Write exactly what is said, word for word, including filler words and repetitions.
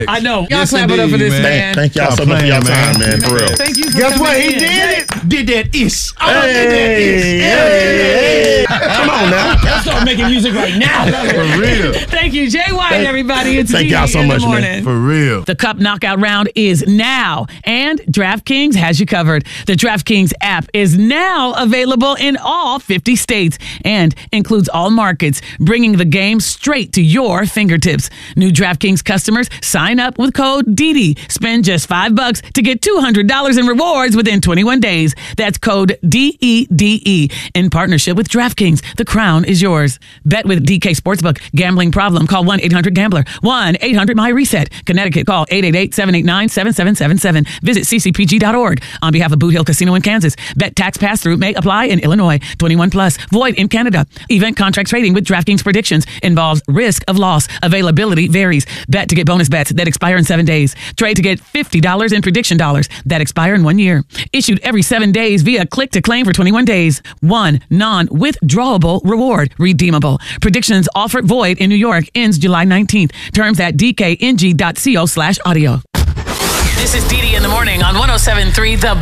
I know. Y'all Yes, clap it up for indeed, this, man. man. Thank y'all Stop so much for y'all playing, time, man. man. For real. Thank you for Guess coming what? He in. did it. Did that ish. Oh, Hey, did that ish. hey, Hey, hey. Come on now. Let's start making music right now. For real. Thank you, Jay White, Thank- everybody. It's thank D y'all so in the much, man. morning. For real. The Cup Knockout round is now, and DraftKings has you covered. The DraftKings app is now available in all fifty states and includes all markets, bringing the game straight to your fingertips. New DraftKings customers sign up with code D D. Spend just five bucks to get two hundred dollars in rewards within twenty-one days. That's code D E D E in partnership with DraftKings. The crown is yours. Bet with D K Sportsbook. Gambling problem? Call one eight hundred gambler. one eight hundred my reset. Connecticut, call eight eight eight, seven eight nine, seven seven seven seven. Visit c c p g dot org. On behalf of Boot Hill Casino in Kansas, bet tax pass-through may apply in Illinois. twenty-one plus. Void in Canada. Event contract trading with DraftKings predictions involves risk of loss. Availability varies. Bet to get bonus bets that expire in seven days. Trade to get fifty dollars in prediction dollars that expire in one year. Issued every seven days via click to claim for twenty-one days. One non-withdrawable reward. Redeemable. Predictions offered void in New York. Ends July nineteenth. Terms at d k n g dot co slash audio. This is D D in the morning on one oh seven point three The